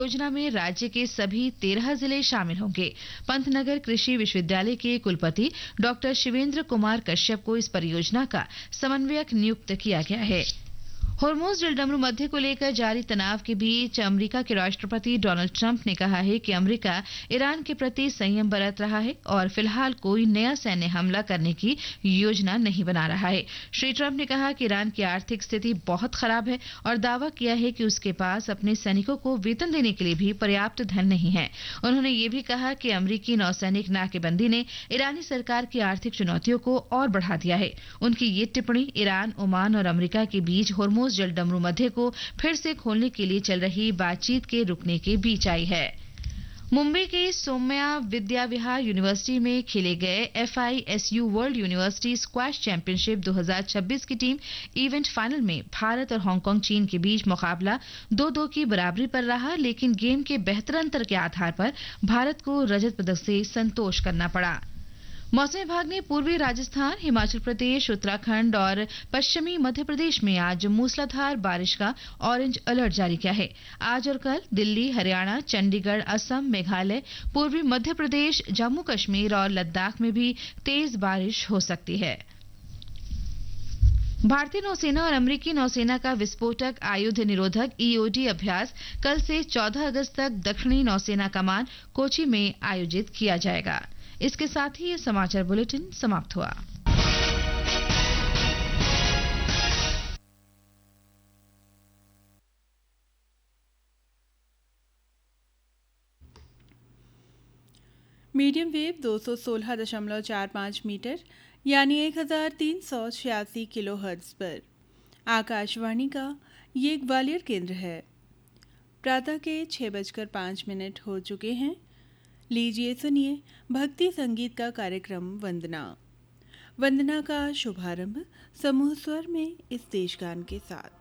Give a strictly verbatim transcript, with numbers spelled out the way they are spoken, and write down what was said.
योजना में राज्य के सभी तेरह जिले शामिल होंगे। पंतनगर कृषि विश्वविद्यालय के कुलपति डॉक्टर शिवेंद्र कुमार कश्यप को इस परियोजना का समन्वयक नियुक्त किया गया है। होर्मुज जलडमरू मध्य को लेकर जारी तनाव के बीच अमेरिका के राष्ट्रपति डोनाल्ड ट्रंप ने कहा है कि अमेरिका ईरान के प्रति संयम बरत रहा है और फिलहाल कोई नया सैन्य हमला करने की योजना नहीं बना रहा है। श्री ट्रंप ने कहा कि ईरान की आर्थिक स्थिति बहुत खराब है और दावा किया है कि उसके पास अपने सैनिकों को वेतन देने के लिए भी पर्याप्त धन नहीं है। उन्होंने ये भी कहा कि अमेरिकी नौसैनिक नाकेबंदी ने ईरानी सरकार की आर्थिक चुनौतियों को और बढ़ा दिया है। उनकी ये टिप्पणी ईरान, ओमान और अमेरिका के बीच होर्मुज जलडमरू मध्य को फिर से खोलने के लिए चल रही बातचीत के रुकने के बीच आई है। मुंबई के सौम्या विद्या विहार यूनिवर्सिटी में खेले गए F I S U world university squash championship दो हज़ार छब्बीस की टीम इवेंट फाइनल में भारत और हांगकांग चीन के बीच मुकाबला दो दो की बराबरी पर रहा, लेकिन गेम के बेहतर अंतर के आधार पर भारत को रजत पदक से संतोष करना पड़ा। मौसम विभाग ने पूर्वी राजस्थान, हिमाचल प्रदेश, उत्तराखंड और पश्चिमी मध्य प्रदेश में आज मूसलाधार बारिश का ऑरेंज अलर्ट जारी किया है। आज और कल दिल्ली, हरियाणा, चंडीगढ़, असम, मेघालय, पूर्वी मध्य प्रदेश, जम्मू कश्मीर और लद्दाख में भी तेज बारिश हो सकती है। भारतीय नौसेना और अमेरिकी नौसेना का विस्फोटक आयुध निरोधक ई ओ डी अभ्यास कल से चौदह अगस्त तक दक्षिणी नौसेना कमान कोची में आयोजित किया जाएगा। इसके साथ ही ये समाचार बुलेटिन समाप्त हुआ। मीडियम वेव दो सौ सोलह दशमलव चार पाँच मीटर यानी एक हजार तीन सौ छियासी किलो हर्ट्ज पर आकाशवाणी का ये ग्वालियर केंद्र है। प्रातः के छः बजकर पाँच मिनट हो चुके हैं। लीजिए सुनिए भक्ति संगीत का कार्यक्रम वंदना। वंदना का शुभारंभ समूह स्वर में इस देशगान के साथ।